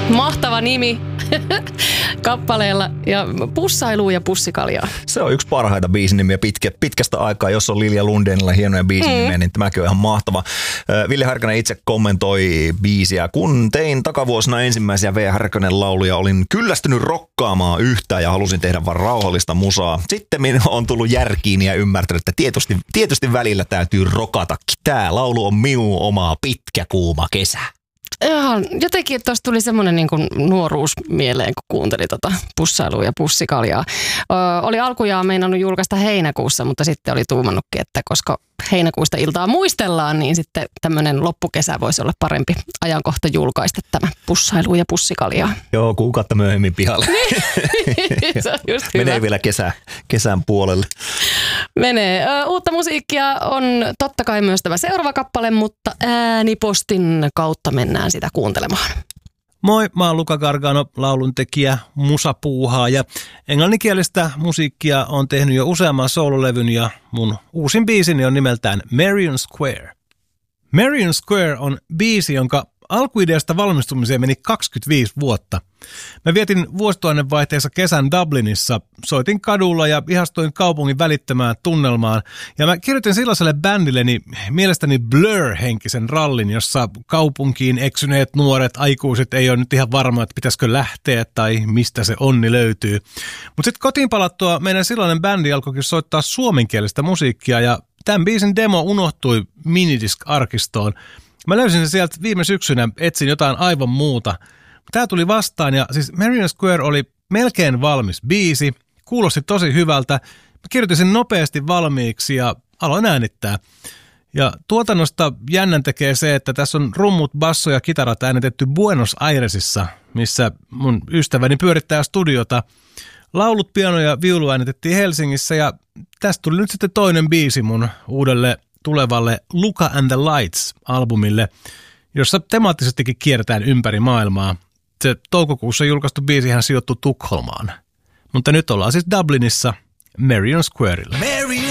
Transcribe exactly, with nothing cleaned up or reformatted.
Mahtava nimi kappaleella ja pussailua ja pussikaljaa. Se on yksi parhaita biisinimiä pitkä, pitkästä aikaa. Jos on Lilja Lundeenilla hienoja biisinimiä, mm. niin tämäkin on ihan mahtava. Ville Härkönen itse kommentoi biisiä. Kun tein takavuosina ensimmäisiä V. Härkönen lauluja, olin kyllästynyt rokkaamaan yhtään ja halusin tehdä vaan rauhallista musaa. Sitten minä on tullut järkiin ja ymmärtänyt, että tietysti, tietysti välillä täytyy rokatakin. Tää laulu on minun omaa pitkä kuuma kesä. Ihan, jotenkin tuosta tuli semmoinen niin kuin nuoruus mieleen, kun kuunteli tota pussailua ja pussikaljaa. Ö, oli alkujaan meinannut julkaista heinäkuussa, mutta sitten oli tuumannutkin, että koska heinäkuusta iltaa muistellaan, niin sitten tämmöinen loppukesä voisi olla parempi ajankohta julkaista tämä pussailu ja pussikaljaa. Joo, kuukautta myöhemmin pihalle. Se on just hyvä. Menee vielä kesä, kesän puolelle. Menee. Ö, uutta musiikkia on totta kai myös tämä seuraava kappale, mutta äänipostin kautta mennään sitä kuuntelemaan. Moi, mä oon Luca Gargano, lauluntekijä, musapuuhaaja. Englanninkielistä musiikkia on tehnyt jo useamman soololevyn ja mun uusin biisini on nimeltään Marion Square. Marion Square on biisi, jonka alkuideasta valmistumiseen meni kaksikymmentäviisi vuotta. Mä vietin vuosituhannen vaihteessa kesän Dublinissa, soitin kadulla ja ihastuin kaupungin välittömään tunnelmaan. Ja mä kirjoitin sellaiselle bändilleni mielestäni Blur-henkisen rallin, jossa kaupunkiin eksyneet nuoret aikuiset ei ole nyt ihan varma, että pitäisikö lähteä tai mistä se onni löytyy. Mutta sitten kotiin palattua meidän silloinen bändi alkoikin soittaa suomenkielistä musiikkia ja tämän biisin demo unohtui minidisc-arkistoon. Mä löysin sen sieltä viime syksynä, etsin jotain aivan muuta. Tää tuli vastaan ja siis Marion Square oli melkein valmis biisi, kuulosti tosi hyvältä. Mä kirjoitin sen nopeasti valmiiksi ja aloin äänittää. Ja tuotannosta jännän tekee se, että tässä on rummut, basso ja kitarat äänitetty Buenos Airesissa, missä mun ystäväni pyörittää studiota. Laulut, piano ja viulu äänitettiin Helsingissä ja tästä tuli nyt sitten toinen biisi mun uudelle tulevalle Luca and the Lights-albumille, jossa temaattisestikin kierretään ympäri maailmaa. Se toukokuussa julkaistu biisihän sijoittui Tukholmaan. Mutta nyt ollaan siis Dublinissa Marion Squarella.